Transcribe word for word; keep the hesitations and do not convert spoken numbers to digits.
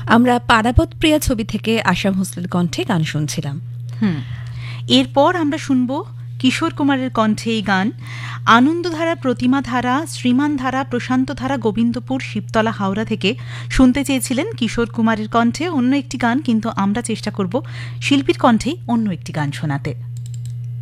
আমরা পারাবত প্রিয়া ছবি থেকে আশা ভোঁসলের কণ্ঠে গান শুনছিলাম। হুম এরপর আমরা শুনব কিশোর কুমারের কণ্ঠে এই গান। আনন্দধারা, প্রতিমা ধারা, শ্রীমান ধারা, প্রশান্ত ধারা, গোবিন্দপুর, শিবতলা, হাওড়া থেকে শুনতে চেয়েছিলেন কিশোর কুমারের কণ্ঠে অন্য একটি গান, কিন্তু আমরা চেষ্টা করব শিল্পীর কণ্ঠেই অন্য একটি গান শোনাতে।